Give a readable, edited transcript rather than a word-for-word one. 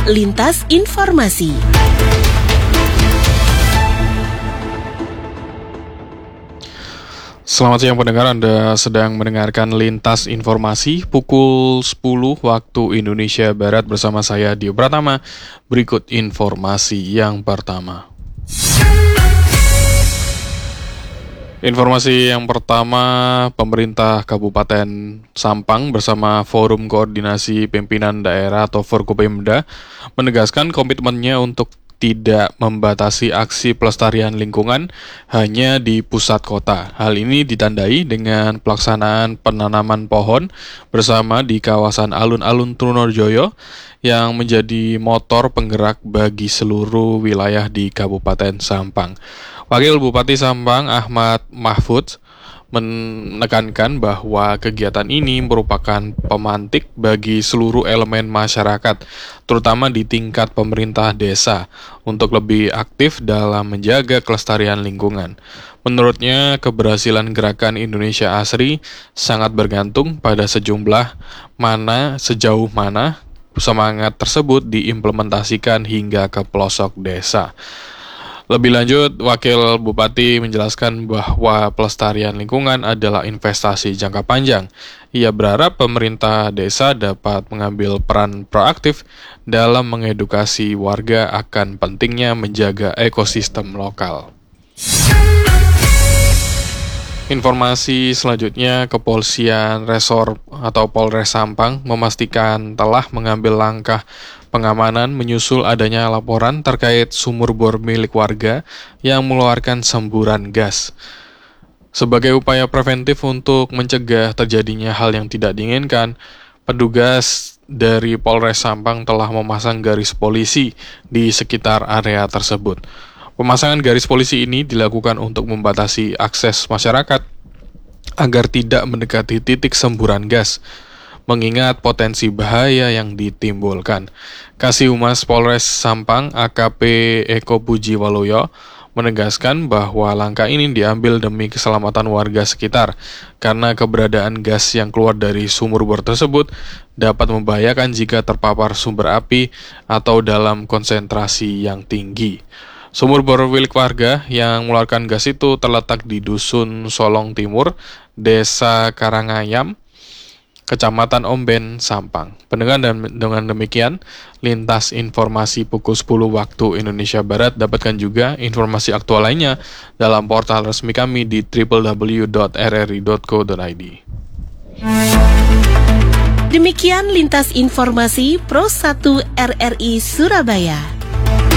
Lintas Informasi. Selamat siang pendengar, Anda sedang mendengarkan Lintas Informasi pukul 10 waktu Indonesia Barat bersama saya Dio Pratama. Berikut informasi yang pertama. Informasi yang pertama, pemerintah Kabupaten Sampang bersama Forum Koordinasi Pimpinan Daerah atau Forkopimda menegaskan komitmennya untuk tidak membatasi aksi pelestarian lingkungan hanya di pusat kota. Hal ini ditandai dengan pelaksanaan penanaman pohon bersama di kawasan alun-alun Trunojoyo yang menjadi motor penggerak bagi seluruh wilayah di Kabupaten Sampang. Wakil Bupati Sampang Ahmad Mahfudz menekankan bahwa kegiatan ini merupakan pemantik bagi seluruh elemen masyarakat, terutama di tingkat pemerintah desa, untuk lebih aktif dalam menjaga kelestarian lingkungan. Menurutnya, keberhasilan gerakan Indonesia Asri sangat bergantung pada sejauh mana semangat tersebut diimplementasikan hingga ke pelosok desa. Lebih lanjut, Wakil Bupati menjelaskan bahwa pelestarian lingkungan adalah investasi jangka panjang. Ia berharap pemerintah desa dapat mengambil peran proaktif dalam mengedukasi warga akan pentingnya menjaga ekosistem lokal. Informasi selanjutnya, Kepolisian Resor atau Polres Sampang memastikan telah mengambil langkah pengamanan menyusul adanya laporan terkait sumur bor milik warga yang mengeluarkan semburan gas. Sebagai upaya preventif untuk mencegah terjadinya hal yang tidak diinginkan, petugas dari Polres Sampang telah memasang garis polisi di sekitar area tersebut. Pemasangan garis polisi ini dilakukan untuk membatasi akses masyarakat agar tidak mendekati titik semburan gas, mengingat potensi bahaya yang ditimbulkan. Kasih-Humas Polres Sampang AKP Eko Puji Waluyo menegaskan bahwa langkah ini diambil demi keselamatan warga sekitar, karena keberadaan gas yang keluar dari sumur bor tersebut dapat membahayakan jika terpapar sumber api atau dalam konsentrasi yang tinggi. Sumur bor milik warga yang mengeluarkan gas itu terletak di Dusun Solong Timur, Desa Karangayam, Kecamatan Omben, Sampang. Pendengar, dan dengan demikian, Lintas Informasi pukul 10 waktu Indonesia Barat. Dapatkan juga informasi aktual lainnya dalam portal resmi kami di www.rri.co.id. Demikian Lintas Informasi Pro 1 RRI Surabaya.